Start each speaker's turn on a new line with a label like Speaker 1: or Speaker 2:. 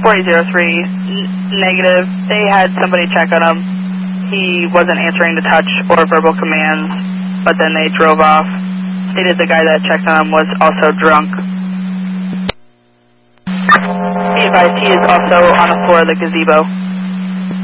Speaker 1: 4003, negative. They had somebody check on him. He wasn't answering the touch or verbal commands, but then they drove off. Stated the guy that checked on him was also drunk. Be advised he is also on the floor of the gazebo.